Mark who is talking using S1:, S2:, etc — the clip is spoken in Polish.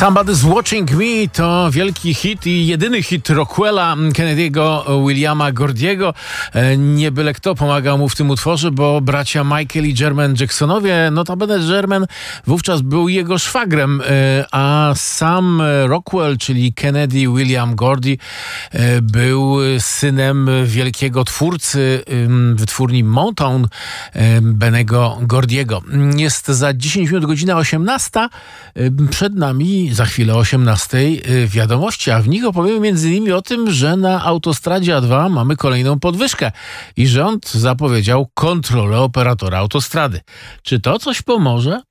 S1: Somebody's Watching Me to wielki hit i jedyny hit Rockwella Kennedy'ego Williama Gordiego. Nie byle kto pomagał mu w tym utworze, bo bracia Michael i Jermaine Jacksonowie, notabene Jermaine wówczas był jego szwagrem, a sam Rockwell, czyli Kennedy William Gordy, był synem wielkiego twórcy wytwórni Motown, Bennego Gordiego. Jest za 10 minut godzina 18. Przed nami za chwilę 18 wiadomości, a w nich opowiemy m.in. o tym, że na autostradzie A2 mamy kolejną podwyżkę i rząd zapowiedział kontrolę operatora autostrady. Czy to coś pomoże?